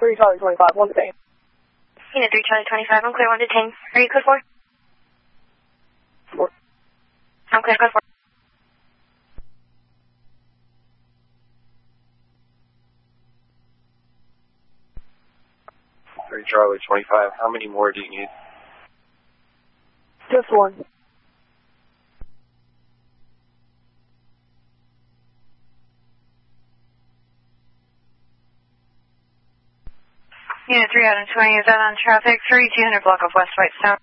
3 Charlie 25, 1 detain. Unit 3 Charlie 25, I'm clear, 1 detain. Are you code 4? 4. I'm clear, code 4. 3 Charlie 25, how many more do you need? Just 1. Unit 3 out of 20, is that on traffic? 3200 block of West Whitestone.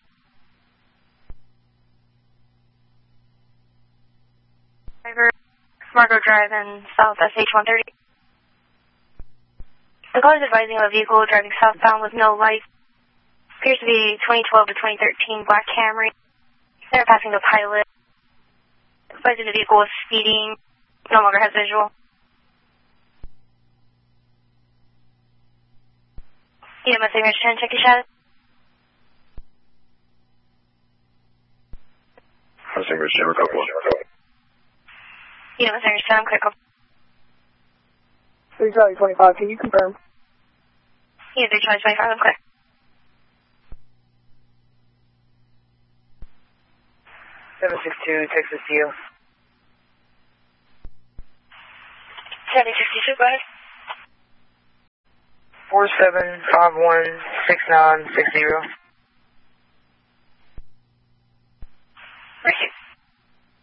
Driver, Margo Drive and South SH-130. The caller is advising of a vehicle driving southbound with no lights. Appears to be 2012 to 2013 black Camry. They're passing the pilot. Advising the vehicle was speeding. No longer has visual. Unit Mustang Ridge 10, check your status. Mustang Ridge 10, code 1. Unit Mustang Ridge 10, clear code. 3 Charlie 25, can you confirm? Unit 3 Charlie 25, I'm clear. Texas to you. 7062, go ahead. 47516960. Receive.